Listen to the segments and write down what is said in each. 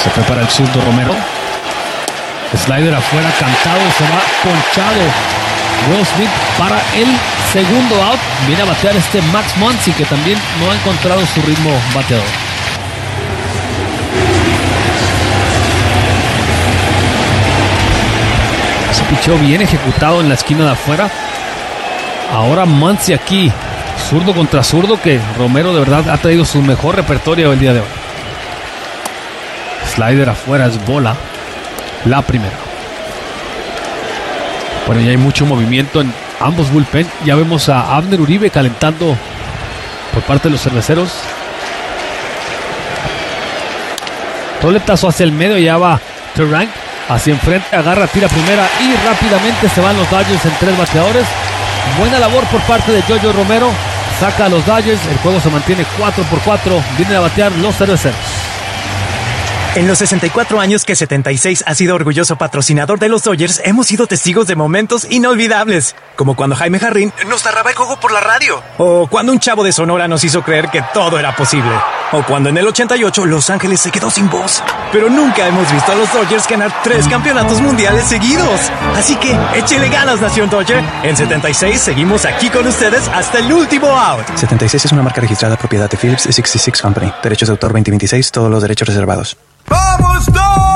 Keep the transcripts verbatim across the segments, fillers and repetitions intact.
Se prepara el zurdo Romero. Slider afuera, cantado, se va ponchado Will Smith para el segundo out. Viene a batear este Max Muncy, que también no ha encontrado su ritmo bateador. Ese picheo bien ejecutado en la esquina de afuera. Ahora Muncy aquí, zurdo contra zurdo, que Romero de verdad ha traído su mejor repertorio el día de hoy. Slider afuera, es bola. La primera. Bueno, ya hay mucho movimiento en ambos bullpen. Ya vemos a Abner Uribe calentando por parte de los cerveceros. Roletazo hacia el medio, ya va Terrank hacia enfrente, agarra, tira primera y rápidamente se van los Dodgers en tres bateadores. Buena labor por parte de Jojo Romero. Saca a los Dodgers, el juego se mantiene cuatro por cuatro. Vienen a batear los cerveceros. En los sesenta y cuatro años que setenta y seis ha sido orgulloso patrocinador de los Dodgers, hemos sido testigos de momentos inolvidables. Como cuando Jaime Jarrín nos narraba el juego por la radio. O cuando un chavo de Sonora nos hizo creer que todo era posible. O cuando en el ochenta y ocho Los Ángeles se quedó sin voz. Pero nunca hemos visto a los Dodgers ganar tres campeonatos mundiales seguidos. Así que échele ganas, Nación Dodger. En setenta y seis seguimos aquí con ustedes hasta el último out. setenta y seis es una marca registrada propiedad de Phillips sesenta y seis Company. Derechos de autor veinte veintiséis, todos los derechos reservados. ¡Vamos,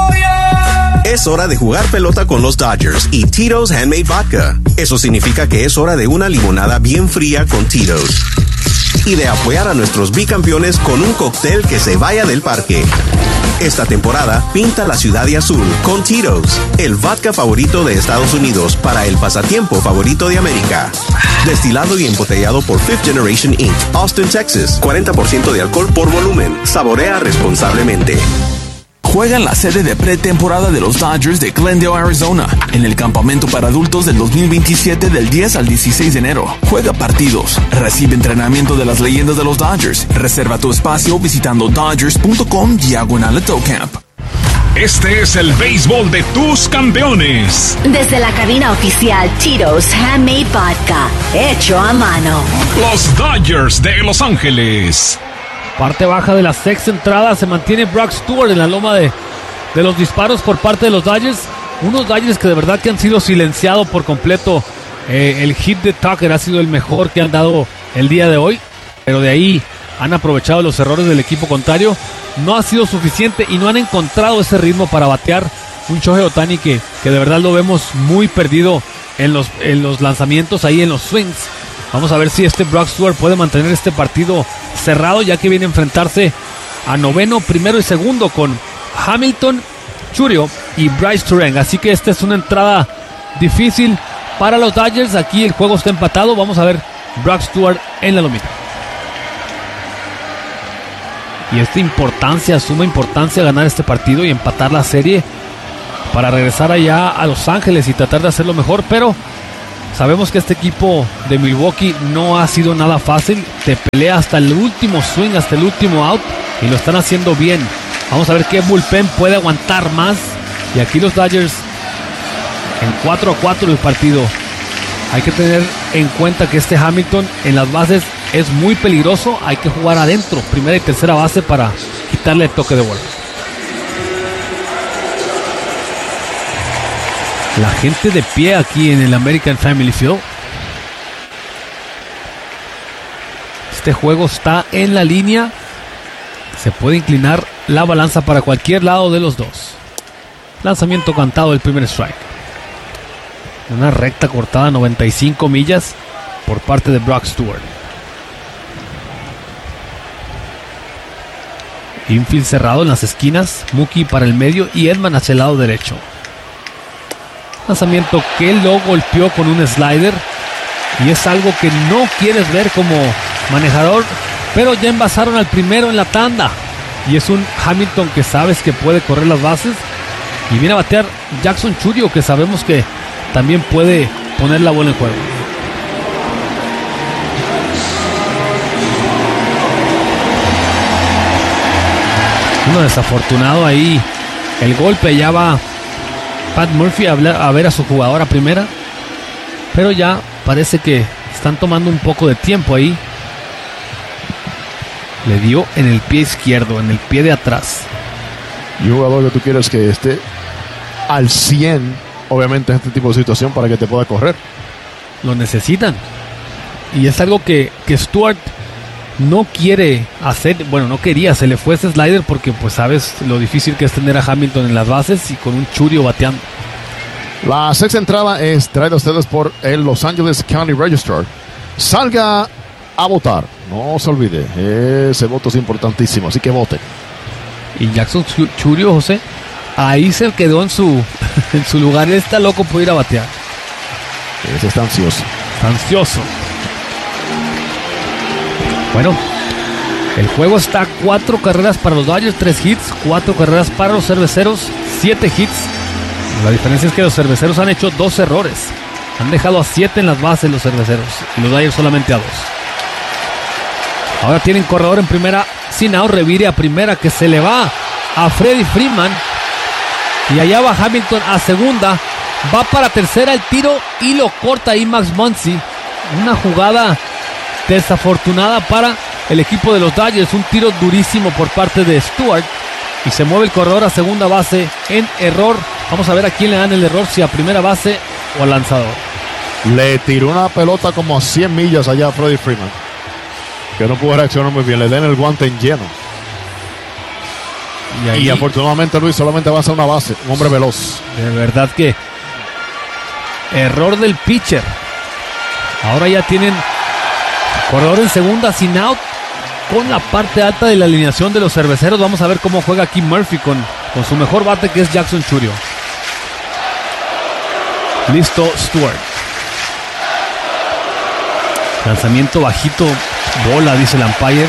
Dodgers! Es hora de jugar pelota con los Dodgers y Tito's Handmade Vodka. Eso significa que es hora de una limonada bien fría con Tito's. Y de apoyar a nuestros bicampeones con un cóctel que se vaya del parque. Esta temporada, pinta la ciudad de azul con Tito's, el vodka favorito de Estados Unidos para el pasatiempo favorito de América. Destilado y embotellado por Fifth Generation incorporated, Austin, Texas. cuarenta por ciento de alcohol por volumen. Saborea responsablemente. Juega en la sede de pretemporada de los Dodgers de Glendale, Arizona, en el campamento para adultos del dos mil veintisiete del diez al dieciséis de enero. Juega partidos, recibe entrenamiento de las leyendas de los Dodgers. Reserva tu espacio visitando dodgers punto com diagonal Camp. Este es el béisbol de tus campeones. Desde la cabina oficial Tito's Handmade Vodka, hecho a mano. Los Dodgers de Los Ángeles. Parte baja de la sexta entrada, se mantiene Brock Stewart en la loma de, de los disparos por parte de los Dodgers. Unos Dodgers que de verdad que han sido silenciados por completo. Eh, el hit de Tucker ha sido el mejor que han dado el día de hoy, pero de ahí han aprovechado los errores del equipo contrario. No ha sido suficiente y no han encontrado ese ritmo para batear. Un Shohei Ohtani que, que de verdad lo vemos muy perdido en los, en los lanzamientos, ahí en los swings. Vamos a ver si este Brock Stewart puede mantener este partido cerrado, ya que viene a enfrentarse a noveno, primero y segundo con Hamilton, Chourio y Bryce Turang. Así que esta es una entrada difícil para los Dodgers. Aquí el juego está empatado. Vamos a ver Brock Stewart en la lomita. Y esta importancia, suma importancia ganar este partido y empatar la serie para regresar allá a Los Ángeles y tratar de hacerlo mejor, pero sabemos que este equipo de Milwaukee no ha sido nada fácil. Te pelea hasta el último swing, hasta el último out, y lo están haciendo bien. Vamos a ver qué bullpen puede aguantar más. Y aquí los Dodgers en cuatro a cuatro el partido. Hay que tener en cuenta que este Hamilton en las bases es muy peligroso. Hay que jugar adentro, primera y tercera base, para quitarle el toque de bola. La gente de pie aquí en el American Family Field. Este juego está en la línea. Se puede inclinar la balanza para cualquier lado de los dos. Lanzamiento cantado, el primer strike. Una recta cortada noventa y cinco millas por parte de Brock Stewart. Infield cerrado en las esquinas. Mookie para el medio y Edman hacia el lado derecho. Lanzamiento que lo golpeó con un slider, y es algo que no quieres ver como manejador, pero ya envasaron al primero en la tanda, y es un Hamilton que sabes que puede correr las bases, y viene a batear Jackson Chourio, que sabemos que también puede poner la bola en juego. Uno desafortunado ahí, el golpe. Ya va Pat Murphy a, hablar, a ver a su jugadora primera, pero ya parece que están tomando un poco de tiempo ahí. Le dio en el pie izquierdo, en el pie de atrás. Y un jugador que tú quieres que esté al cien, obviamente, en este tipo de situación para que te pueda correr. Lo necesitan. Y es algo que, que Stewart no quiere hacer. Bueno, no quería, se le fue ese slider porque pues sabes lo difícil que es tener a Hamilton en las bases y con un Churio bateando. La sexta entrada es traída a ustedes por el Los Angeles County Register. Salga a votar. No se olvide, ese voto es importantísimo, así que vote. Y Jackson Churio, José, ahí se quedó en su, en su lugar. Él está loco por ir a batear. Ese está ansioso. Está ansioso. Bueno, el juego está cuatro carreras para los Dodgers, tres hits, cuatro carreras para los Cerveceros, siete hits. La diferencia es que los Cerveceros han hecho dos errores. Han dejado a siete en las bases los Cerveceros y los Dodgers solamente a dos. Ahora tienen corredor en primera, sin out, revire a primera que se le va a Freddie Freeman. Y allá va Hamilton a segunda. Va para tercera el tiro y lo corta ahí Max Muncy. Una jugada desafortunada para el equipo de los Dodgers. Un tiro durísimo por parte de Stewart. Y se mueve el corredor a segunda base en error. Vamos a ver a quién le dan el error, si a primera base o al lanzador. Le tiró una pelota como a cien millas allá a Freddie Freeman, que no pudo reaccionar muy bien. Le den el guante en lleno. Y, ahí, y afortunadamente Luis solamente avanza una base. Un hombre veloz. De verdad que error del pitcher. Ahora ya tienen corredor en segunda sin out, con la parte alta de la alineación de los Cerveceros. Vamos a ver cómo juega aquí Murphy con, con su mejor bate, que es Jackson Churio. Listo Stewart. Lanzamiento bajito, bola, dice el umpire.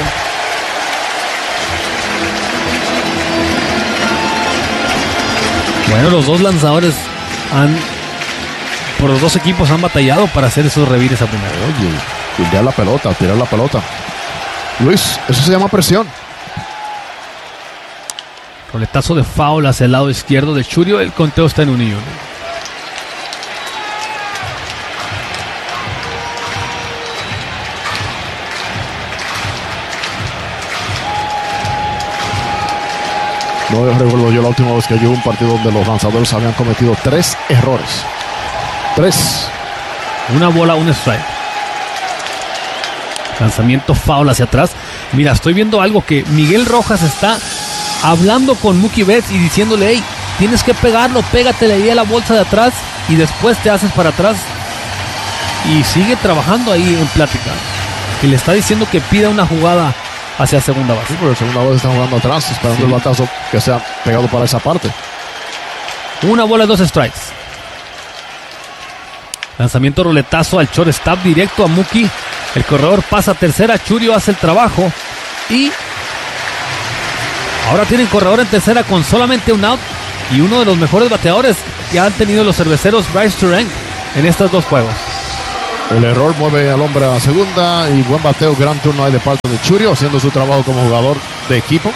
Bueno, los dos lanzadores han, por los dos equipos han batallado para hacer esos revires a primera. Oye, tirar la pelota, tirar la pelota. Luis, eso se llama presión. Roletazo de foul hacia el lado izquierdo de Churio. El conteo está en un y uno. No recuerdo yo la última vez que yo un partido donde los lanzadores habían cometido tres errores. Tres. Una bola, un strike. Lanzamiento foul hacia atrás. Mira, estoy viendo algo que Miguel Rojas está hablando con Mookie Betts y diciéndole: hey, tienes que pegarlo, pégatele ahí a la bolsa de atrás y después te haces para atrás. Y sigue trabajando ahí en plática. Y le está diciendo que pida una jugada hacia segunda base. Sí, pero segunda base está jugando atrás, esperando sí. el batazo que sea pegado para esa parte. Una bola, dos strikes. Lanzamiento roletazo al shortstop directo a Mookie. El corredor pasa a tercera, Churio hace el trabajo. Y ahora tienen corredor en tercera con solamente un out. Y uno de los mejores bateadores que han tenido los Cerveceros, Bryce Turang, en estos dos juegos. El error mueve al hombre a segunda y buen bateo, gran turno ahí de parte de Churio, haciendo su trabajo como jugador de equipo.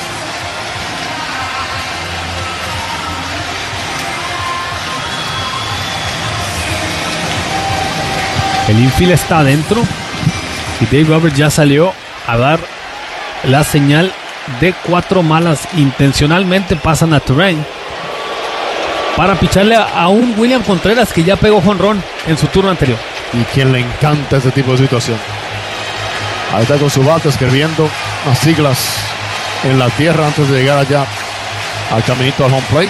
El infield está adentro y Dave Roberts ya salió a dar la señal de cuatro malas. Intencionalmente pasan a Turang para picharle a, a un William Contreras que ya pegó jonrón en su turno anterior. Y quien le encanta este tipo de situación. Ahí está con su bate escribiendo las siglas en la tierra antes de llegar allá al caminito al home plate.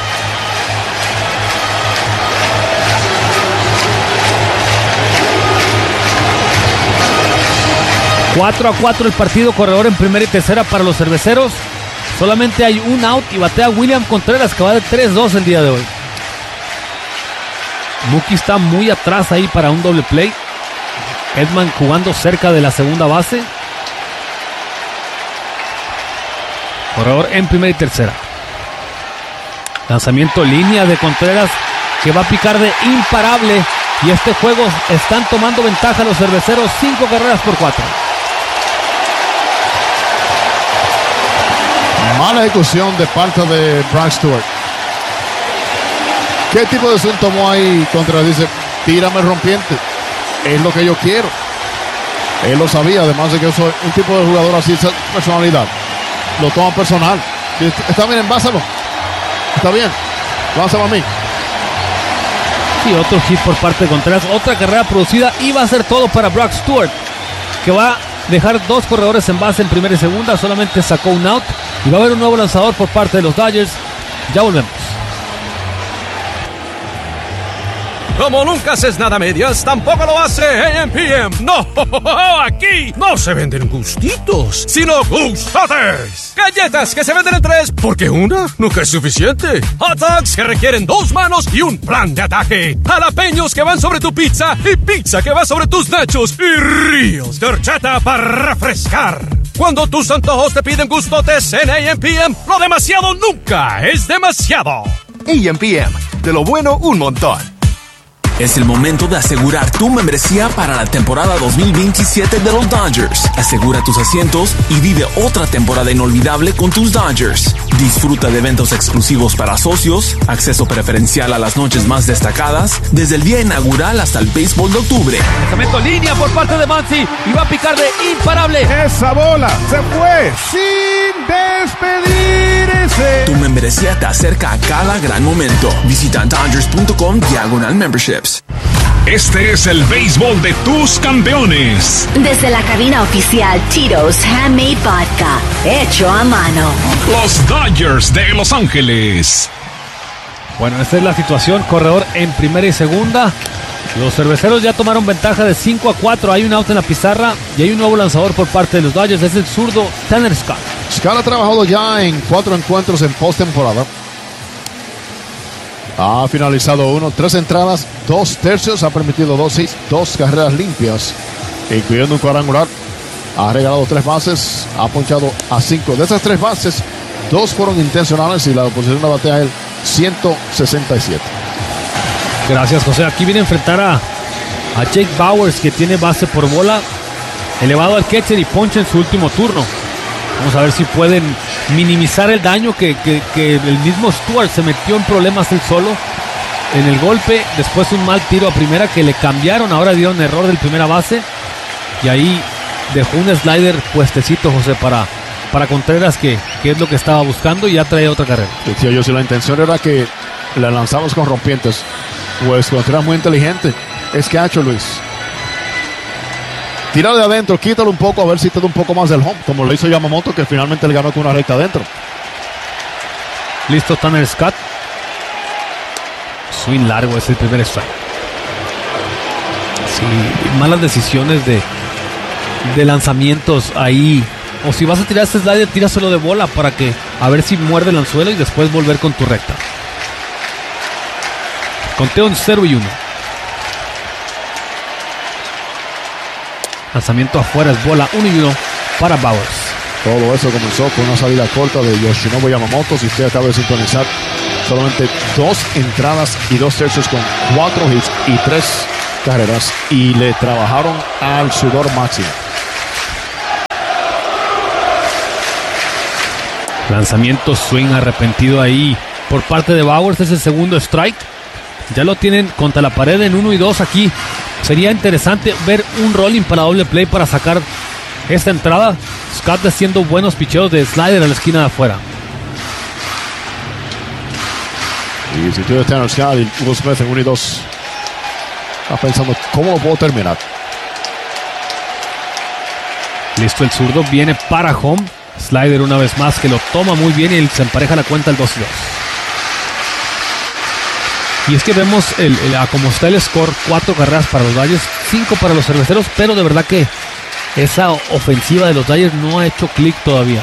cuatro a cuatro el partido, corredor en primera y tercera para los Cerveceros. Solamente hay un out y batea William Contreras, que va de tres dos el día de hoy. Mookie está muy atrás ahí para un doble play. Edman jugando cerca de la segunda base. Corredor en primera y tercera. Lanzamiento línea de Contreras, que va a picar de imparable. Y este juego están tomando ventaja los Cerveceros, cinco carreras por cuatro. Mala ejecución de parte de Bryce Stewart. ¿Qué tipo de swing tomó ahí? Contreras dice: tírame el rompiente, es lo que yo quiero. Él lo sabía, además de que soy un tipo de jugador así, esa personalidad lo toma personal. Está bien, envásalo. Está bien. Lánzalo a mí. Sí, otro hit por parte de Contreras. Otra carrera producida y va a ser todo para Brock Stewart, que va a dejar dos corredores en base en primera y segunda. Solamente sacó un out. Y va a haber un nuevo lanzador por parte de los Dodgers. Ya volvemos. Como nunca haces nada a medias, tampoco lo hace A M P M. No, aquí no se venden gustitos, sino gustotes. Galletas que se venden en tres, porque una nunca es suficiente. Hot dogs que requieren dos manos y un plan de ataque. Jalapeños que van sobre tu pizza y pizza que va sobre tus nachos. Y ríos de horchata para refrescar. Cuando tus antojos te piden gustotes en A M P M, lo demasiado nunca es demasiado. A M P M, de lo bueno un montón. Es el momento de asegurar tu membresía para la temporada dos mil veintisiete de los Dodgers. Asegura tus asientos y vive otra temporada inolvidable con tus Dodgers. Disfruta de eventos exclusivos para socios, acceso preferencial a las noches más destacadas, desde el día inaugural hasta el béisbol de octubre. Lanzamiento línea por parte de Muncy y va a picar de imparable. Esa bola se fue sin despedirse. Tu membresía te acerca a cada gran momento. Visita Dodgers punto com diagonal memberships. Este es el béisbol de tus campeones. Desde la cabina oficial Tito's Handmade Vodka, hecho a mano. Los Dodgers de Los Ángeles. Bueno, esta es la situación. Corredor en primera y segunda. Los cerveceros ya tomaron ventaja de cinco a cuatro. Hay un out en la pizarra y hay un nuevo lanzador por parte de los Dodgers. Es el zurdo Tanner Scott. Scott ha trabajado ya en cuatro encuentros en postemporada. Ha finalizado uno, tres entradas, dos tercios, ha permitido dos hits, dos carreras limpias, incluyendo un cuadrangular. Ha regalado tres bases, ha ponchado a cinco. De esas tres bases, dos fueron intencionales y la oposición la batea él ciento sesenta y siete. Gracias, José. Aquí viene a enfrentar a, a Jake Bauers, que tiene base por bola, elevado al catcher y poncha en su último turno. Vamos a ver si pueden minimizar el daño que, que, que el mismo Stewart se metió en problemas él solo en el golpe. Después un mal tiro a primera que le cambiaron. Ahora dio un error del primera base. Y ahí dejó un slider puestecito, José, para, para Contreras, que, que es lo que estaba buscando, y ya trae otra carrera. Decía yo, si la intención era que la lanzamos con rompientes, pues Contreras muy inteligente. Es que ha hecho Luis. Tíralo de adentro, quítalo un poco, a ver si te da un poco más del home, como lo hizo Yamamoto, que finalmente le ganó con una recta adentro. Listo Tanner Scott. Swing largo, es el primer strike. Sí, malas decisiones de, de lanzamientos ahí. O si vas a tirar este slider, tíraselo de bola para que a ver si muerde el anzuelo y después volver con tu recta. Conteo en cero y uno. Lanzamiento afuera, es bola, uno y uno para Bauers. Todo eso comenzó con una salida corta de Yoshinobu Yamamoto. Si usted acaba de sintonizar, solamente dos entradas y dos tercios con cuatro hits y tres carreras, y le trabajaron al sudor máximo. Lanzamiento swing arrepentido ahí por parte de Bauers, es el segundo strike. Ya lo tienen contra la pared en uno y dos aquí. Sería interesante ver un rolling para doble play para sacar esta entrada. Scott haciendo buenos picheos de slider a la esquina de afuera. Y si tú Tanner Scott y Will Smith en uno y dos, está pensando cómo lo puedo terminar. Listo el zurdo, viene para home. Slider una vez más que lo toma muy bien y se empareja la cuenta el dos y dos. Y es que vemos el, el, a como está el score, cuatro carreras para los Dodgers, cinco para los cerveceros, pero de verdad que esa ofensiva de los Dodgers no ha hecho clic todavía.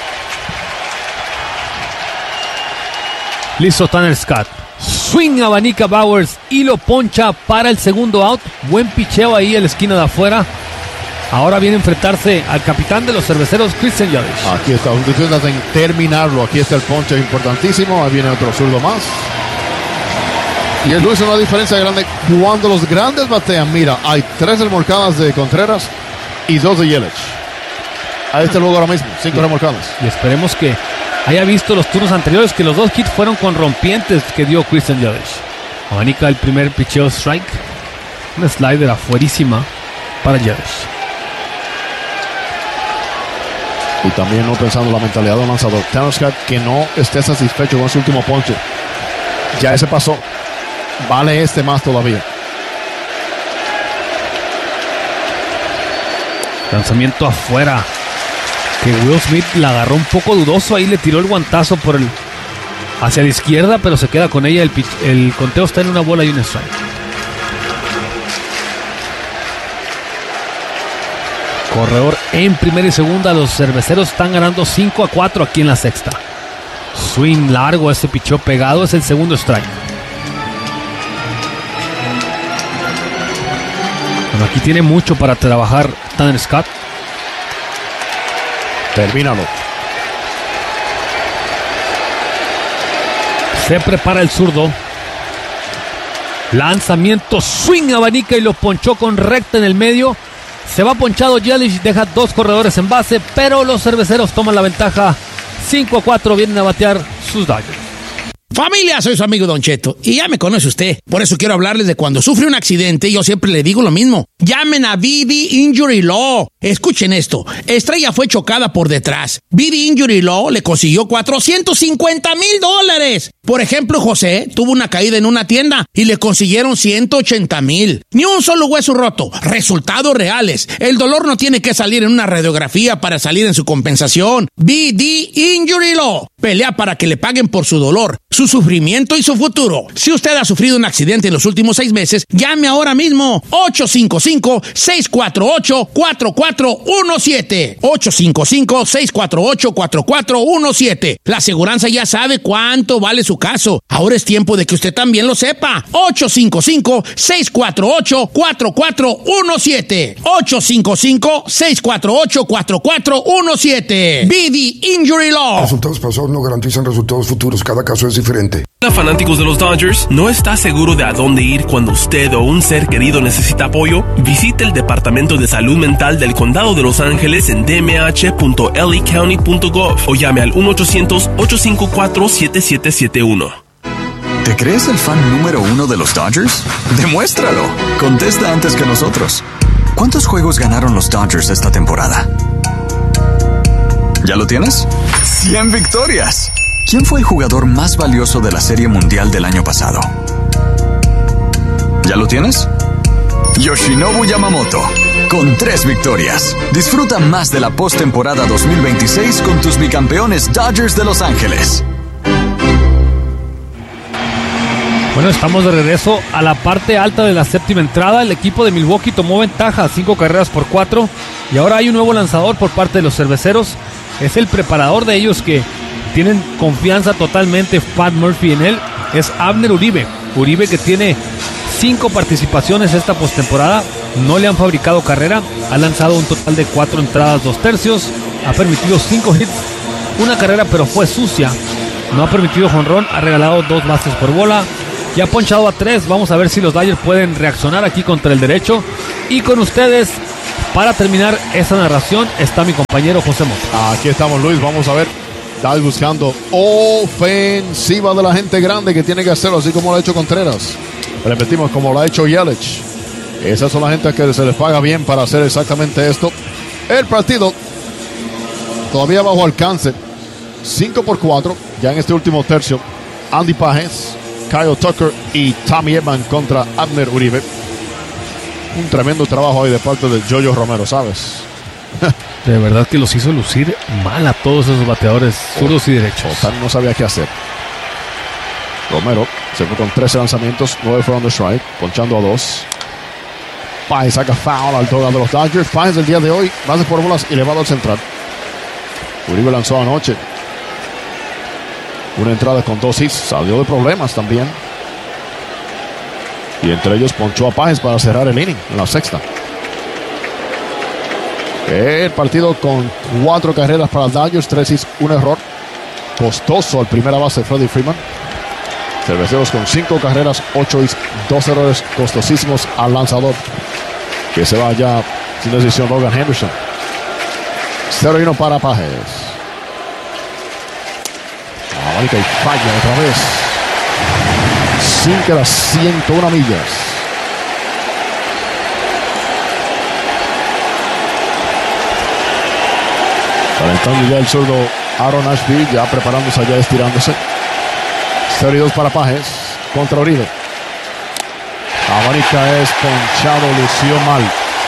Listo Tanner Scott. Swing abanica Bauers y lo poncha para el segundo out. Buen picheo ahí en la esquina de afuera. Ahora viene a enfrentarse al capitán de los cerveceros, Christian Yelich. Aquí está, un difícil en terminarlo. Aquí está el ponche importantísimo. Ahí viene otro zurdo más. Y el Luis, una diferencia grande cuando los grandes batean. Mira, hay tres remolcadas de Contreras y dos de Yelich. Ahí está el juego ahora mismo, cinco remolcadas. Y esperemos que haya visto los turnos anteriores, que los dos hits fueron con rompientes que dio Christian Yelich. Abanica el primer picheo strike. Una slider afuerísima para Yelich. Y también no pensando en la mentalidad de un lanzador. Tanner Scott que no esté satisfecho con su último ponche. Ya ese pasó. Vale este más todavía. Lanzamiento afuera. Que Will Smith la agarró un poco dudoso. Ahí le tiró el guantazo por el hacia la izquierda, pero se queda con ella. El, pitch, el conteo está en una bola y un strike. Corredor en primera y segunda. Los cerveceros están ganando cinco a cuatro aquí en la sexta. Swing largo, ese pichó pegado. Es el segundo strike. Bueno, aquí tiene mucho para trabajar Tanner Scott. Termínalo. Se prepara el zurdo. Lanzamiento, swing, abanica y lo ponchó con recta en el medio. Se va ponchado Yelich, deja dos corredores en base, pero los cerveceros toman la ventaja. cinco a cuatro, vienen a batear sus Dodgers. Familia, soy su amigo Don Cheto y ya me conoce usted. Por eso quiero hablarles de cuando sufre un accidente. Yo siempre le digo lo mismo. Llamen a B D Injury Law. Escuchen esto. Estrella fue chocada por detrás. B D Injury Law le consiguió cuatrocientos cincuenta mil dólares. Por ejemplo, José tuvo una caída en una tienda y le consiguieron ciento ochenta mil. Ni un solo hueso roto. Resultados reales. El dolor no tiene que salir en una radiografía para salir en su compensación. B D Injury Law. Pelea para que le paguen por su dolor, su sufrimiento y su futuro. Si usted ha sufrido un accidente en los últimos seis meses, llame ahora mismo. ocho cinco cinco, seis cuatro ocho, cuatro cuatro uno siete. ocho cinco cinco, seis cuatro ocho, cuatro cuatro uno siete. La aseguranza ya sabe cuánto vale su caso. Ahora es tiempo de que usted también lo sepa. ocho cinco cinco, seis cuatro ocho, cuatro cuatro uno siete. ocho cinco cinco, seis cuatro ocho, cuatro cuatro uno siete. B D Injury Law. Resultados pasados no garantizan resultados futuros. Cada caso es diferente. Hola, fanáticos de los Dodgers. ¿No está seguro de a dónde ir cuando usted o un ser querido necesita apoyo? Visite el Departamento de Salud Mental del Condado de Los Ángeles en d m h punto l a county punto gov o llame al uno ochocientos, ocho cinco cuatro, siete siete siete uno. ¿Te crees el fan número uno de los Dodgers? Demuéstralo. Contesta antes que nosotros. ¿Cuántos juegos ganaron los Dodgers esta temporada? ¿Ya lo tienes? ¡cien victorias! ¿Quién fue el jugador más valioso de la Serie Mundial del año pasado? ¿Ya lo tienes? Yoshinobu Yamamoto, con tres victorias. Disfruta más de la postemporada dos mil veintiséis con tus bicampeones Dodgers de Los Ángeles. Bueno, estamos de regreso a la parte alta de la séptima entrada. El equipo de Milwaukee tomó ventaja, cinco carreras por cuatro. Y ahora hay un nuevo lanzador por parte de los cerveceros. Es el preparador de ellos que tienen confianza totalmente Pat Murphy en él. Es Abner Uribe. Uribe que tiene cinco participaciones esta postemporada. No le han fabricado carrera. Ha lanzado un total de cuatro entradas, dos tercios. Ha permitido cinco hits, una carrera pero fue sucia. No ha permitido jonrón. Ha regalado dos bases por bola. Y ha ponchado a tres. Vamos a ver si los Dodgers pueden reaccionar aquí contra el derecho. Y con ustedes, para terminar esta narración, está mi compañero José Mota. Aquí estamos, Luis. Vamos a ver. Estás buscando ofensiva de la gente grande que tiene que hacerlo, así como lo ha hecho Contreras. Repetimos, como lo ha hecho Yelich. Esas son las gente que se les paga bien para hacer exactamente esto. El partido todavía bajo alcance. cinco por cuatro. Ya en este último tercio. Andy Páez, Kyle Tucker y Tommy Edman contra Abner Uribe. Un tremendo trabajo ahí de parte de Jojo Romero, ¿sabes? De verdad que los hizo lucir mal a todos esos bateadores zurdos y derechos. Total, no sabía qué hacer. Romero se fue con trece lanzamientos, nueve fueron de strike, ponchando a dos. Páez saca foul al total de los Dodgers. Páez el día de hoy, bases por bolas, elevado al central. Uribe lanzó anoche una entrada con dos hits, salió de problemas también. Y entre ellos ponchó a Páez para cerrar el inning en la sexta. El partido con cuatro carreras para Dodgers, tres hits, un error. Costoso al primera base Freddie Freeman. Cerveceros con cinco carreras, ocho hits, dos errores costosísimos al lanzador, que se va ya sin decisión Logan Henderson. cero y uno para Páez. Abanica y falla otra vez. Cinco a las ciento una millas. Calentando ya el zurdo Aaron Ashby, ya preparándose allá, estirándose. cero y dos para Pajes contra Uribe. Abanica es ponchado, lució mal.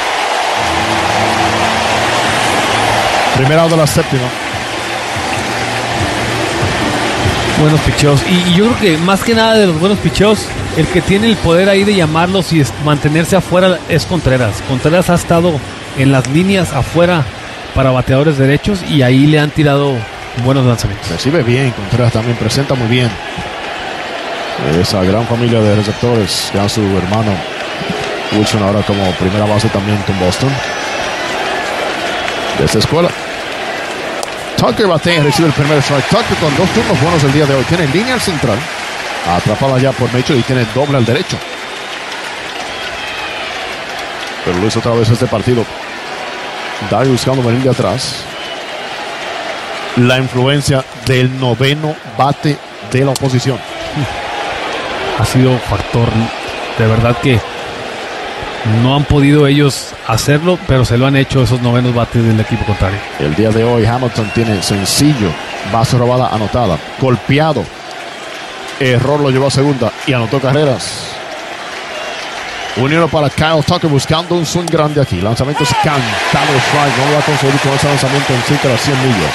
Primera de la séptima. Buenos picheos. Y, y yo creo que más que nada de los buenos picheos, el que tiene el poder ahí de llamarlos y es, mantenerse afuera es Contreras. Contreras ha estado en las líneas afuera para bateadores derechos y ahí le han tirado buenos lanzamientos. Recibe bien, Contreras también presenta muy bien. Esa gran familia de receptores, ya su hermano Wilson ahora como primera base también con Boston. De esta escuela. Tucker batea, recibe el primer strike. Tucker con dos turnos buenos el día de hoy. Tiene línea al central, atrapada ya por Mitchell y tiene doble al derecho. Pero lo hizo otra vez este partido. Darius buscando venir de atrás. La influencia del noveno bate de la oposición. Ha sido factor, de verdad que no han podido ellos hacerlo, pero se lo han hecho esos novenos bates del equipo contrario. El día de hoy Hamilton tiene sencillo, base robada anotada, golpeado, error lo llevó a segunda y anotó carreras. Unido para Kyle Tucker buscando un swing grande aquí. Lanzamiento es cantado, strike, no lo va a conseguir con ese lanzamiento en cerca de las cien millas.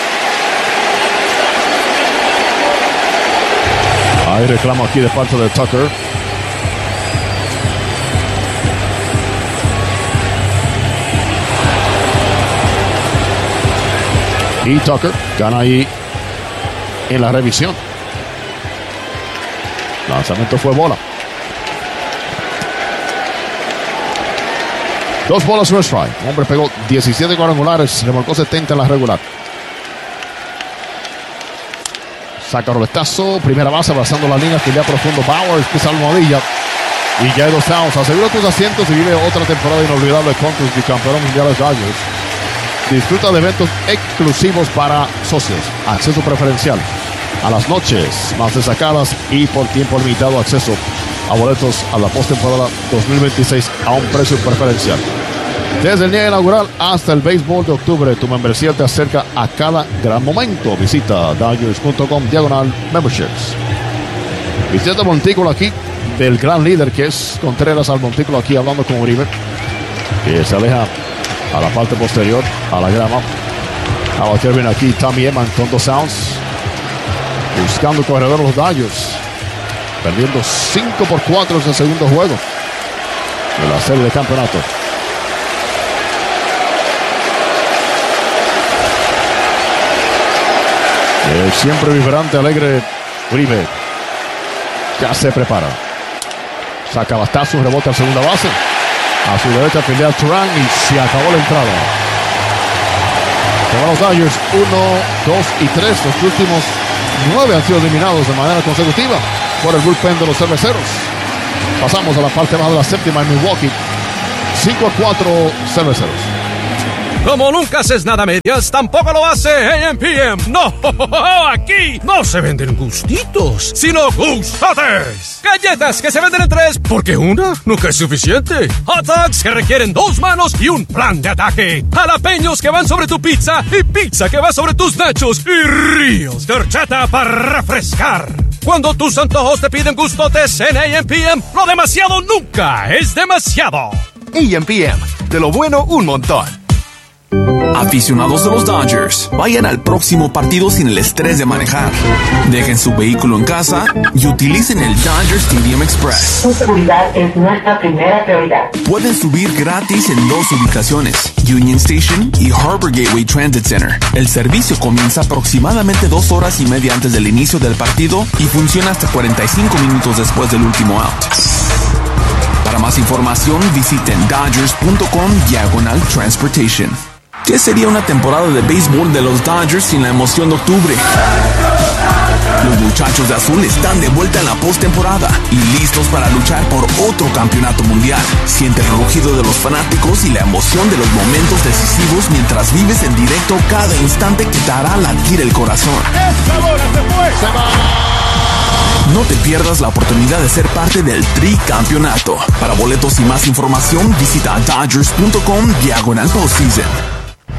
Hay reclamo aquí de parte de Tucker. Y Tucker gana ahí en la revisión. Lanzamiento fue bola. Dos bolas, un strike. Hombre pegó diecisiete cuadrangulares, remolcó setenta en la regular. Saca roletazo, primera base, abrazando la línea, filea profundo. Bowers pisa la almohadilla. Y ya hay dos outs. Asegura tus asientos y vive otra temporada inolvidable con tus bicampeones mundiales Dodgers. Disfruta de eventos exclusivos para socios. Acceso preferencial a las noches más destacadas y por tiempo limitado acceso a boletos a la postemporada dos mil veintiséis a un precio preferencial. Desde el día inaugural hasta el béisbol de octubre, tu membresía te acerca a cada gran momento. Visita Dodgers punto com diagonal memberships. Visita el montículo aquí del gran líder que es Contreras, al montículo aquí hablando con Uribe, que se aleja a la parte posterior, a la grama. A bater bien aquí Tommy Edman con dos outs, buscando corredor los Dodgers, perdiendo cinco por cuatro en el segundo juego de la serie de campeonato. El siempre vibrante, alegre Uribe ya se prepara. Saca bastazo, un rebote a segunda base. A su derecha pelea Turán y se acabó la entrada. Se van los Dodgers uno, dos y tres. Los últimos nueve han sido eliminados de manera consecutiva por el bullpen de los cerveceros. Pasamos a la parte baja de la séptima en Milwaukee. cinco a cuatro cerveceros. Como nunca haces nada a medias, tampoco lo hace A M P M. No, aquí no se venden gustitos, sino gustotes. Galletas que se venden en tres, porque una nunca es suficiente. Hot dogs que requieren dos manos y un plan de ataque. Jalapeños que van sobre tu pizza y pizza que va sobre tus nachos. Y ríos de horchata para refrescar. Cuando tus antojos te piden gustotes en A M P M, lo demasiado nunca es demasiado. A M P M, de lo bueno un montón. Aficionados de los Dodgers, vayan al próximo partido sin el estrés de manejar. Dejen su vehículo en casa y utilicen el Dodger Stadium Express. Su seguridad es nuestra primera prioridad. Pueden subir gratis en dos ubicaciones, Union Station y Harbor Gateway Transit Center. El servicio comienza aproximadamente dos horas y media antes del inicio del partido y funciona hasta cuarenta y cinco minutos después del último out. Para más información, visiten Dodgers punto com diagonal transportation. ¿Qué sería una temporada de béisbol de los Dodgers sin la emoción de octubre? Los muchachos de azul están de vuelta en la postemporada y listos para luchar por otro campeonato mundial. Siente el rugido de los fanáticos y la emoción de los momentos decisivos mientras vives en directo cada instante que te hará latir el corazón. ¡Esta bola se fue! ¡Se va! No te pierdas la oportunidad de ser parte del tricampeonato. Para boletos y más información, visita Dodgers punto com diagonal postseason.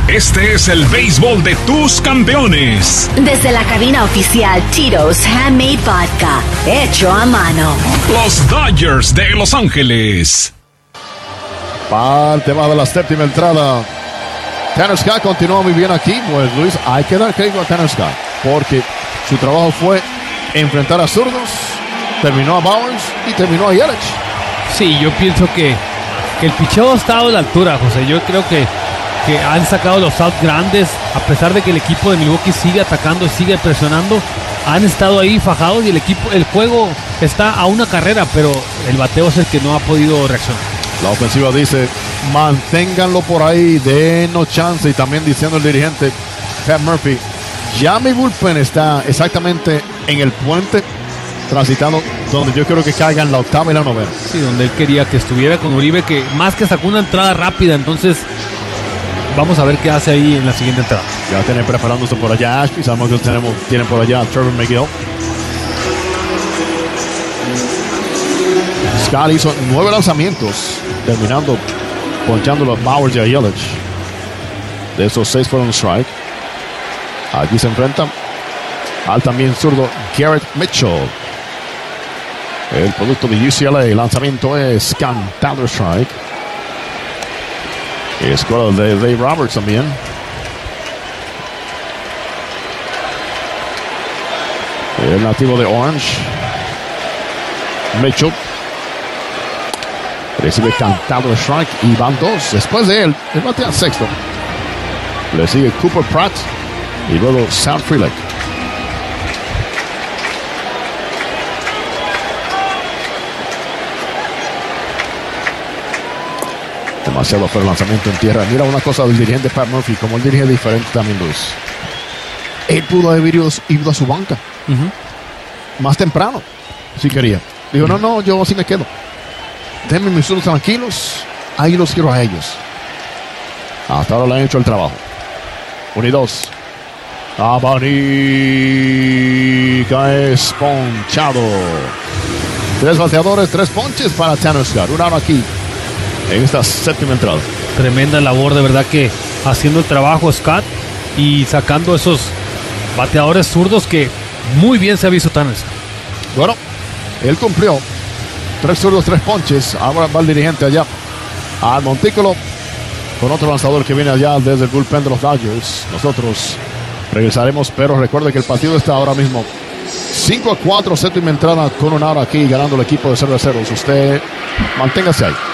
Este es el béisbol de tus campeones. Desde la cabina oficial Tito's Handmade Vodka, hecho a mano. Los Dodgers de Los Ángeles. Parte va de la séptima entrada. Tanner Scott continúa muy bien aquí. Pues Luis, hay que dar crédito a Tanner Scott, porque su trabajo fue enfrentar a zurdos, terminó a Bowers y terminó a Yelich. Sí, yo pienso que, que el picheo ha estado a la altura, José. Yo creo que, que han sacado los outs grandes, a pesar de que el equipo de Milwaukee sigue atacando, sigue presionando. Han estado ahí fajados y el equipo, el juego está a una carrera, pero el bateo es el que no ha podido reaccionar. La ofensiva dice, manténganlo por ahí, denos chance. Y también diciendo el dirigente Pat Murphy, ya mi bullpen está exactamente en el puente, transitando donde yo creo que caigan la octava y la novena. Sí, donde él quería que estuviera con Uribe, que más que sacó una entrada rápida. Entonces vamos a ver qué hace ahí en la siguiente entrada. Ya tienen preparándose por allá Ashby, sabemos que tenemos, tienen por allá a Trevor McGill. Scott hizo nueve lanzamientos, terminando ponchando los Bowers y a Yelich. De esos seis fueron strike. Aquí se enfrentan al también zurdo Garrett Mitchell. El producto de U C L A. El lanzamiento es cantado strike. Escuela de Dave Roberts también. El nativo de Orange. Mitchell recibe cantado strike y van dos. Después de él, el batea sexto. Le sigue Cooper Pratt y luego Sam Frelick. Demasiado fuera el lanzamiento en tierra. Mira una cosa del dirigente Pat Murphy, como él dirige diferente también, Luis. Él pudo haber ido, ido a su banca uh-huh. más temprano, si quería. Dijo, uh-huh. no, no, yo sí me quedo. Denme mis suelos tranquilos, ahí los quiero a ellos. Hasta ahora le han hecho el trabajo. Uno y dos. Abanica es ponchado. Tres bateadores, tres ponches para Tanner Scott. Un out aquí en esta séptima entrada. Tremenda labor, de verdad, que haciendo el trabajo Scott y sacando esos bateadores zurdos que muy bien se ha visto Tanner Scott. Bueno, él cumplió. Tres zurdos, tres ponches. Ahora va el dirigente allá al montículo con otro lanzador que viene allá desde el bullpen de los Dodgers. Nosotros regresaremos, pero recuerde que el partido está ahora mismo cinco a cuatro, séptima entrada con un out aquí, ganando el equipo de cerveceros. Usted manténgase ahí.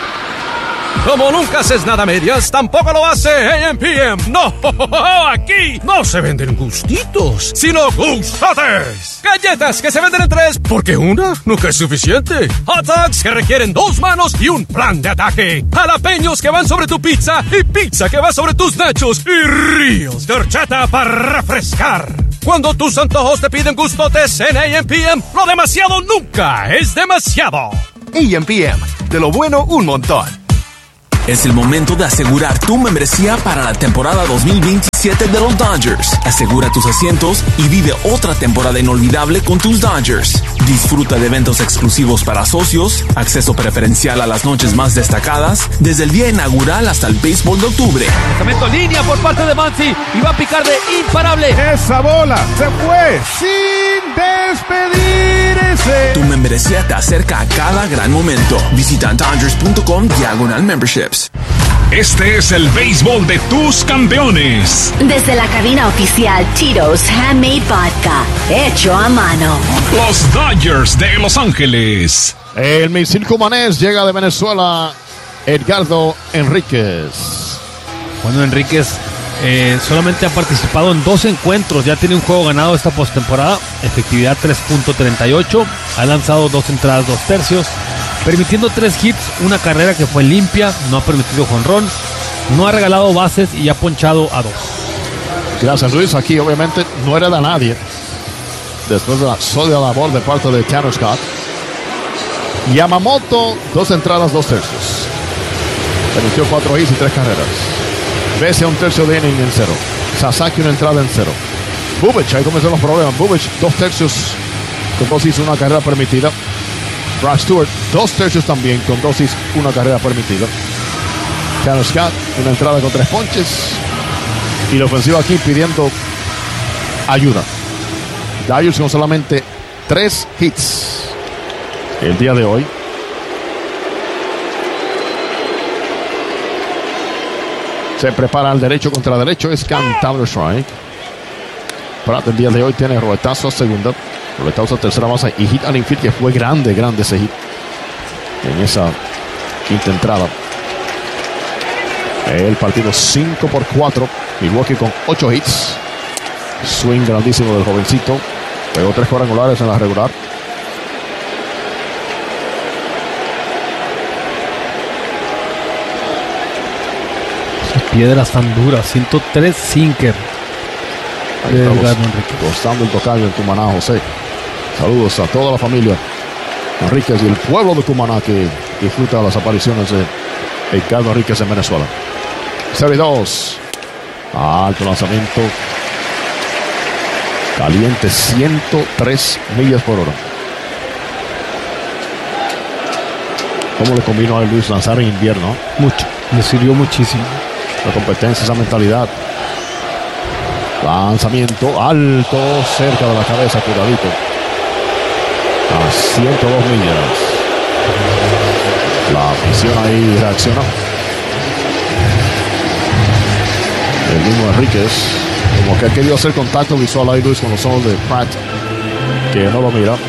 Como nunca haces nada a medias, tampoco lo hace A M P M. No, aquí no se venden gustitos, sino gustotes. Galletas que se venden en tres, porque una nunca es suficiente. Hot dogs que requieren dos manos y un plan de ataque. Jalapeños que van sobre tu pizza y pizza que va sobre tus nachos. Y ríos de horchata para refrescar. Cuando tus antojos te piden gustotes en A M P M, lo demasiado nunca es demasiado. A M P M, de lo bueno un montón. Es el momento de asegurar tu membresía para la temporada dos mil veintisiete de los Dodgers. Asegura tus asientos y vive otra temporada inolvidable con tus Dodgers. Disfruta de eventos exclusivos para socios, acceso preferencial a las noches más destacadas, desde el día inaugural hasta el béisbol de octubre. Lanzamiento en línea por parte de Muncy y va a picar de imparable. Esa bola se fue sin despedirse. Tu membresía te acerca a cada gran momento. Visita Dodgers punto com diagonal memberships. Este es el béisbol de tus campeones. Desde la cabina oficial Tito's Handmade Vodka, hecho a mano. Los Dodgers de Los Ángeles. El misil cumanés llega de Venezuela, Edgardo Enríquez. Bueno, Enríquez eh, solamente ha participado en dos encuentros, ya tiene un juego ganado esta postemporada, efectividad tres punto treinta y ocho, ha lanzado dos entradas, dos tercios, permitiendo tres hits, una carrera que fue limpia, no ha permitido jonrón, no ha regalado bases y ha ponchado a dos. Gracias, Luis. Aquí obviamente no hereda a nadie después de la sólida labor de parte de Tanner Scott. Yamamoto, dos entradas, dos tercios, permitió cuatro hits y tres carreras. Pese a un tercio de inning en cero. Sasaki una entrada en cero. Bubic, ahí comenzaron los problemas. Bubic, dos tercios con dos hits, una carrera permitida. Brock Stewart, dos tercios también con dos hits, una carrera permitida. Tanner Scott, una entrada con tres ponches. Y la ofensiva aquí pidiendo ayuda. Dodgers con solamente tres hits el día de hoy. Se prepara al derecho contra derecho. Es cantable strike. Pratt el día de hoy tiene roletazo a segunda, roletazo a tercera base y hit al infield, que fue grande, grande ese hit en esa quinta entrada. El partido cinco por cuatro. Milwaukee con ocho hits. Swing grandísimo del jovencito. Pegó tres cuadrangulares en la regular. Esas piedras tan duras. ciento tres sinker. Ahí estamos gozando el tocayo en Cumaná, José. Saludos a toda la familia Enríquez y el pueblo de Cumaná que disfruta de las apariciones de Ricardo Enríquez en Venezuela. Serie dos. Alto lanzamiento. Caliente, ciento tres millas por hora. ¿Cómo le combinó a Luis lanzar en invierno? Mucho. Le sirvió muchísimo. La competencia, esa mentalidad. Lanzamiento alto, cerca de la cabeza, cuidadito. A ciento dos millas. La afición ahí reacciona. El mismo Enríquez, como que ha querido hacer contacto visual ahí, Luis, con los ojos de Pratt, que no lo mira.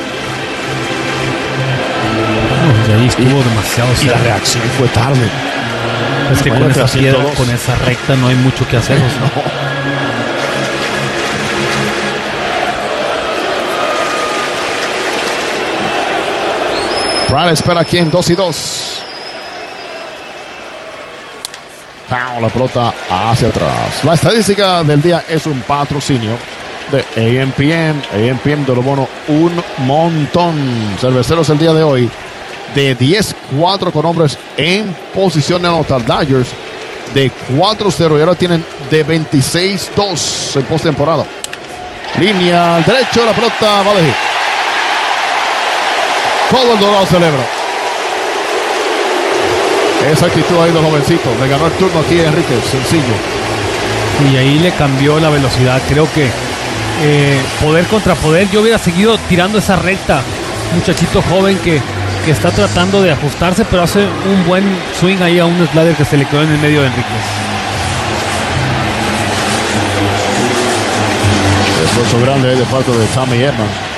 Y ahí estuvo demasiado cerca. Y la reacción fue tarde. Es que con esa piedra, con esa recta, no hay mucho que hacer. No. Pratt espera aquí en dos y dos. La pelota hacia atrás. La estadística del día es un patrocinio de A M P M. A M P M de lo bono un montón. Cerveceros el día de hoy de diez cuatro con hombres en posición de anotar. Dodgers de cuatro cero y ahora tienen de veintiséis dos en postemporada. Línea al derecho, la pelota va de hit. Todo el Dorado celebra. Esa actitud ahí del jovencito. Le ganó el turno aquí a Enrique. Sencillo. Y ahí le cambió la velocidad. Creo que eh, poder contra poder. Yo hubiera seguido tirando esa recta. Muchachito joven que, que está tratando de ajustarse, pero hace un buen swing ahí a un slider que se le quedó en el medio de Enrique. Esfuerzo grande de parte de Tommy Edman.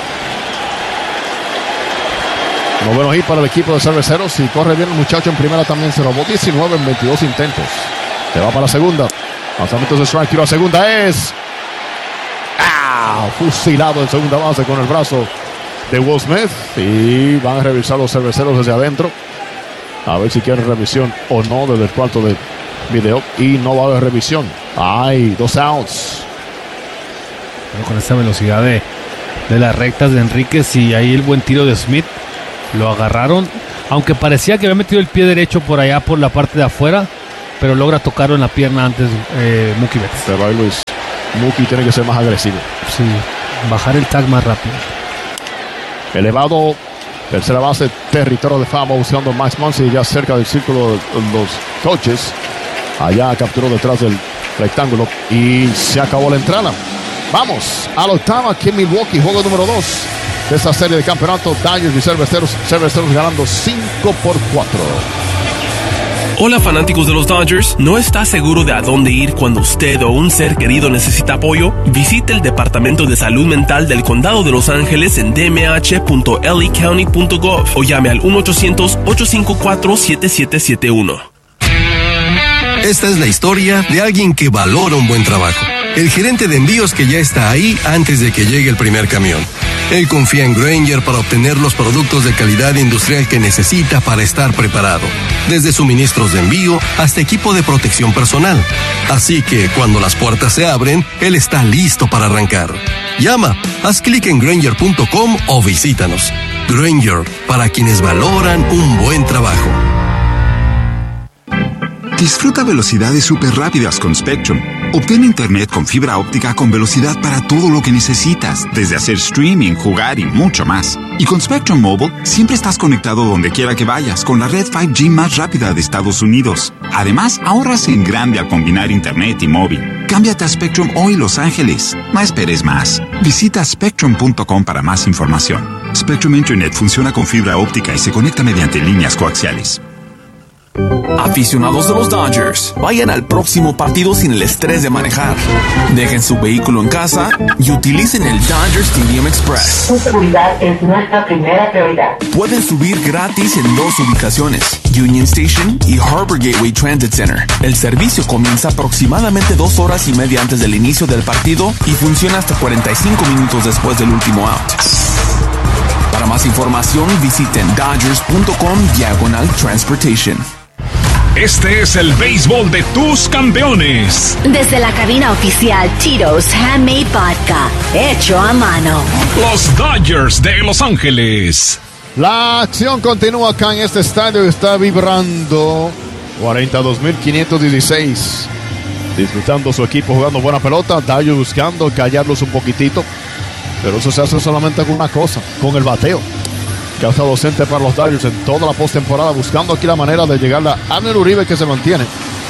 Noveno hit para el equipo de Cerveceros. Y corre bien el muchacho en primera también. Se robó diecinueve en veintidós intentos. Se va para la segunda. Lanzamientos de strike. Tiro a segunda es. ¡Ah! Fusilado en segunda base con el brazo de Will Smith. Y van a revisar los Cerveceros desde adentro. A ver si quieren revisión o no desde el cuarto de video. Y no va a haber revisión. ¡Ay! Dos outs. Pero con esa velocidad de, de las rectas de Enríquez y ahí el buen tiro de Smith. Lo agarraron, aunque parecía que había metido el pie derecho por allá por la parte de afuera, pero logra tocarlo en la pierna antes eh, Mookie Betts. Pero ahí Luis, Mookie tiene que ser más agresivo. Sí, bajar el tag más rápido. Elevado, tercera base, territorio de fama, buscando Max Muncy ya cerca del círculo de los coaches. Allá capturó detrás del rectángulo y se acabó la entrada. Vamos a la octava aquí en Milwaukee, juego número dos. De esta serie de campeonato, Dodgers y Cerveceros, Cerveceros ganando cinco por cuatro. Hola fanáticos de los Dodgers, ¿no está seguro de a dónde ir cuando usted o un ser querido necesita apoyo? Visite el Departamento de Salud Mental del Condado de Los Ángeles en d m h punto l a county punto gov o llame al uno ochocientos, ocho cinco cuatro, siete siete siete uno. Esta es la historia de alguien que valora un buen trabajo. El gerente de envíos que ya está ahí antes de que llegue el primer camión. Él confía en Grainger para obtener los productos de calidad industrial que necesita para estar preparado. Desde suministros de envío hasta equipo de protección personal. Así que cuando las puertas se abren, él está listo para arrancar. Llama, haz clic en Grainger punto com o visítanos. Grainger, para quienes valoran un buen trabajo. Disfruta velocidades súper rápidas con Spectrum, Obtén internet con fibra óptica con velocidad para todo lo que necesitas, desde hacer streaming, jugar y mucho más. Y con Spectrum Mobile, siempre estás conectado donde quiera que vayas con la red cinco G más rápida de Estados Unidos. Además, ahorras en grande al combinar internet y móvil. Cámbiate a Spectrum hoy, Los Ángeles. No esperes más. Visita spectrum punto com para más información. Spectrum Internet funciona con fibra óptica y se conecta mediante líneas coaxiales. Aficionados de los Dodgers, vayan al próximo partido sin el estrés de manejar. Dejen su vehículo en casa y utilicen el Dodger Stadium Express. Tu seguridad es nuestra primera prioridad. Pueden subir gratis en dos ubicaciones, Union Station y Harbor Gateway Transit Center. El servicio comienza aproximadamente dos horas y media antes del inicio del partido y funciona hasta cuarenta y cinco minutos después del último out. Para más información, visiten dodgers punto com diagonal transportation. Este es el béisbol de tus campeones. Desde la cabina oficial Tito's Handmade Vodka, hecho a mano. Los Dodgers de Los Ángeles. La acción continúa acá en este estadio. Está vibrando. cuarenta y dos mil quinientos dieciséis. Disfrutando su equipo, jugando buena pelota. Dodgers buscando callarlos un poquitito. Pero eso se hace solamente con una cosa, con el bateo, que ha estado ausente para los Dodgers en toda la postemporada, buscando aquí la manera de llegarle a Abner Uribe, que se mantiene.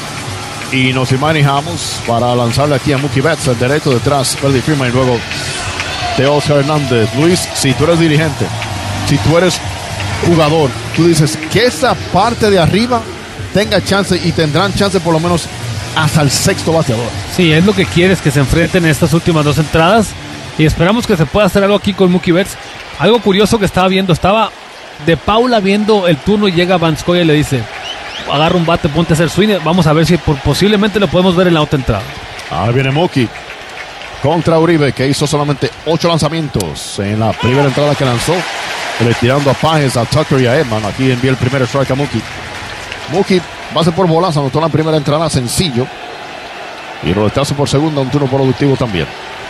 Y nos imaginamos para lanzarle aquí a Mookie Betts, el derecho detrás, Freddie Freeman, y luego de Oscar Hernández. Luis, si tú eres dirigente, si tú eres jugador, tú dices que esa parte de arriba tenga chance y tendrán chance por lo menos hasta el sexto bateador. Sí, es lo que quieres, que se enfrenten en estas últimas dos entradas. Y esperamos que se pueda hacer algo aquí con Mookie Betts. Algo curioso que estaba viendo, estaba de Paula viendo el turno y llega Vance Coya y le dice, agarra un bate, ponte a hacer swing. Vamos a ver si por, posiblemente lo podemos ver en la otra entrada. Ahí viene Mookie contra Uribe, que hizo solamente ocho lanzamientos en la primera entrada que lanzó, retirando a Páez, a Tucker y a Edman. Aquí envía el primer strike a Mookie. Mookie, base por bolas, anotó la primera entrada, sencillo. Y roletazo por segunda, un turno productivo también.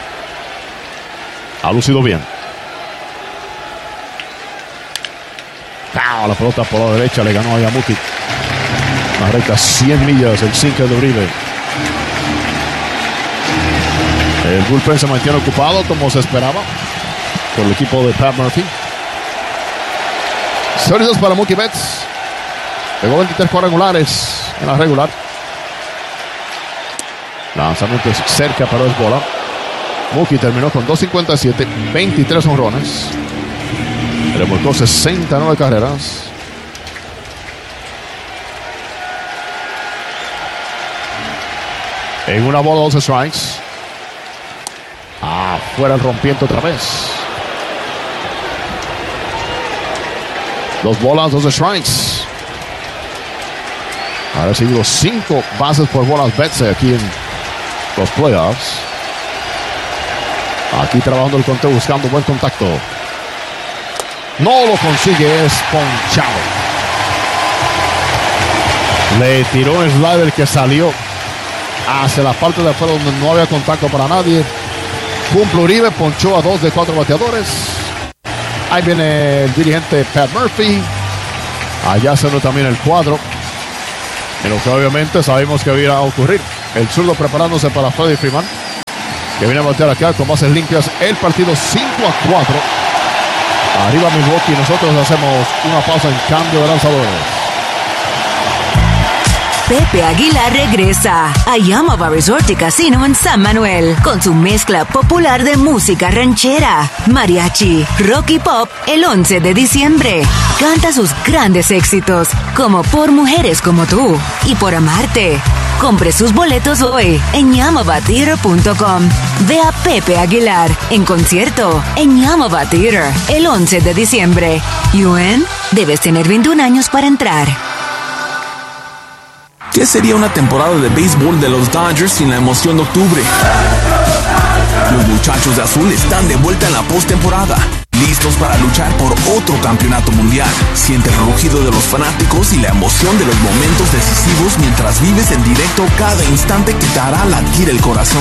Ha lucido bien. Ah, la pelota por la derecha le ganó a Mookie. Una recta cien millas, el sinker de Uribe. El bullpen se mantiene ocupado como se esperaba por el equipo de Pat Murphy. Sólidos para Mookie Betts. Pegó veintitrés cuadrangulares en la regular. Lanzamiento cerca, pero es bola. Mookie terminó con dos cincuenta y siete, veintitrés honrones. Remolcó sesenta y nueve carreras. En una bola, doce strikes. Afuera el rompiente otra vez. Dos bolas, doce strikes. Ha recibido cinco bases por bolas Betts aquí en los playoffs. Aquí trabajando el conteo, buscando buen contacto. No lo consigue, es ponchado. Le tiró el slider que salió hacia la parte de afuera donde no había contacto para nadie. Cumple Uribe, ponchó a dos de cuatro bateadores. Ahí viene el dirigente Pat Murphy. Allá se ve también el cuadro. En lo que obviamente sabemos que iba a ocurrir. El zurdo preparándose para Freddie Freeman, que viene a batear acá con bases limpias. El partido cinco a cuatro. Arriba Milwaukee. Nosotros hacemos una pausa en cambio de lanzadores. Pepe Aguilar regresa a Yamava Resort y Casino en San Manuel con su mezcla popular de música ranchera, mariachi, rock y pop el once de diciembre. Canta sus grandes éxitos como Por Mujeres Como Tú y Por Amarte. Compre sus boletos hoy en yamava theater punto com. Ve a Pepe Aguilar en concierto en Yamava Theater el once de diciembre. U N, debes tener veintiún años para entrar. ¿Qué sería una temporada de béisbol de los Dodgers sin la emoción de octubre? Los muchachos de azul están de vuelta en la postemporada, listos para luchar por otro campeonato mundial. Siente el rugido de los fanáticos y la emoción de los momentos decisivos mientras vives en directo cada instante que te hará latir el corazón.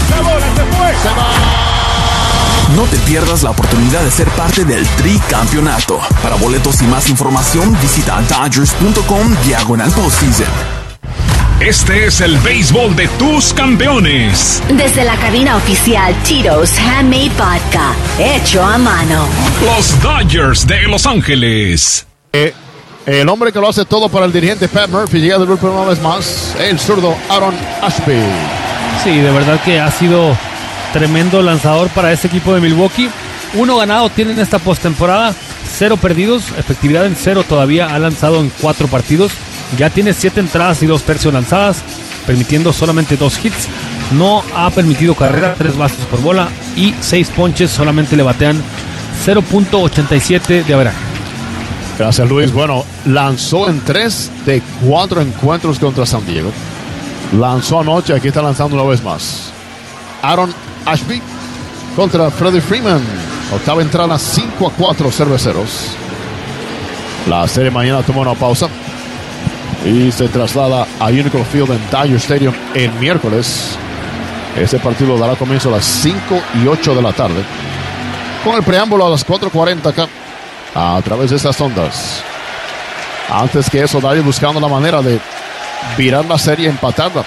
No te pierdas la oportunidad de ser parte del tricampeonato. Para boletos y más información, visita dodgers punto com diagonal postseason. Este es el béisbol de tus campeones. Desde la cabina oficial Tito's Handmade Vodka, hecho a mano. Los Dodgers de Los Ángeles. Eh, el hombre que lo hace todo para el dirigente Pat Murphy llega del bullpen una vez más, el zurdo Aaron Ashby. Sí, de verdad que ha sido tremendo lanzador para ese equipo de Milwaukee. Uno ganado tienen esta postemporada, cero perdidos, efectividad en cero todavía, ha lanzado en cuatro partidos. Ya tiene siete entradas y dos tercios lanzadas, permitiendo solamente dos hits. No ha permitido carrera, tres bases por bola y seis ponches. Solamente le batean cero punto ochenta y siete de averaje. Gracias, Luis. Bueno, lanzó en tres de cuatro encuentros contra San Diego. Lanzó anoche, aquí está lanzando una vez más. Aaron Ashby contra Freddie Freeman. Octava entrada, cinco a cuatro cerveceros. La serie mañana toma una pausa y se traslada a Unico Field en Dodger Stadium el miércoles. Este partido dará comienzo a las cinco y ocho de la tarde, con el preámbulo a las cuatro cuarenta acá a través de estas ondas. Antes que eso, Dodger buscando la manera de virar la serie y empatarla.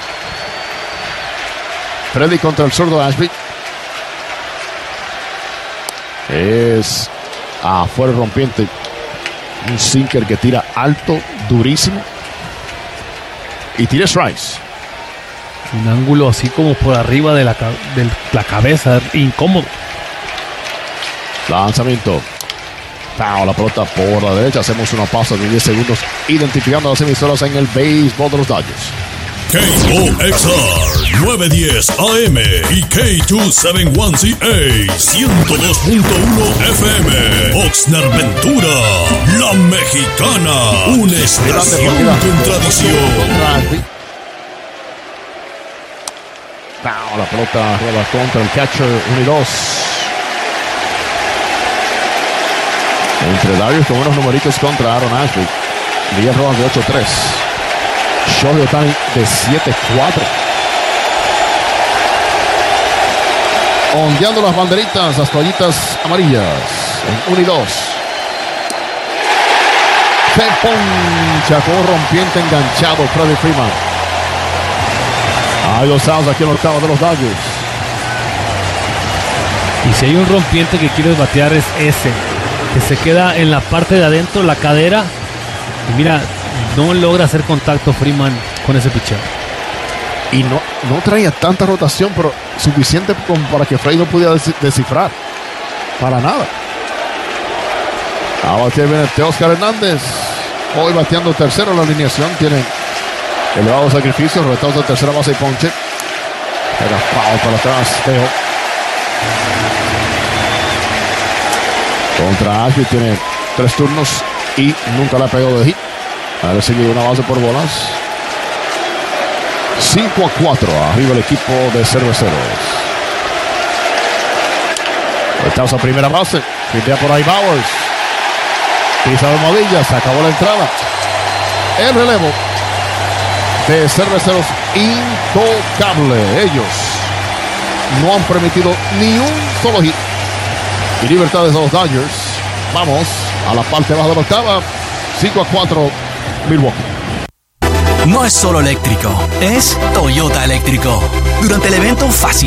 Freddy contra el zurdo Ashby. Es afuera el rompiente. Un sinker que tira alto, durísimo. Y tira strikes. Un ángulo así como por arriba de la, de la cabeza, incómodo. Lanzamiento. Foul, la pelota por la derecha. Hacemos una pausa de diez segundos identificando las emisoras en el béisbol de los Dodgers. K O X R nueve diez A M y K dos setenta y uno C A ciento dos punto uno F M. Oxnard Ventura, la mexicana, una estación con tradición. La pelota rueda contra el catcher, uno y dos. Entre Darius con unos numeritos contra Aaron Ashby. Díaz Rojas de ocho tres. Shohei Ohtani de siete cuatro. Ondeando las banderitas, las toallitas amarillas. En uno y dos. Se poncha con un rompiente enganchado Freddie Freeman. Hay dos outs aquí en la octava de los Dodgers. Y si hay un rompiente que quieres batear es ese, que se queda en la parte de adentro, la cadera. Y mira, no logra hacer contacto Freeman con ese pitcher. Y no, no traía tanta rotación, pero suficiente como para que Frey no pudiera descifrar. Para nada. A batear viene Teóscar Hernández. Hoy bateando tercero en la alineación. Tiene elevado sacrificio. Retados de tercera base y ponche. Era foul para atrás. Teo. Contra Ashby tiene tres turnos y nunca le ha pegado de hit. Ha recibido una base por bolas. cinco a cuatro. Arriba el equipo de cerveceros. Estamos a primera base. Pintea por ahí Bowers. Pisa de almohadilla. Se acabó la entrada. El relevo de cerveceros intocable. Ellos no han permitido ni un solo hit. Y libertades de los Dodgers. Vamos a la parte baja de la octava. cinco a cuatro. Milwaukee. No es solo eléctrico, es Toyota eléctrico. Durante el evento Fácil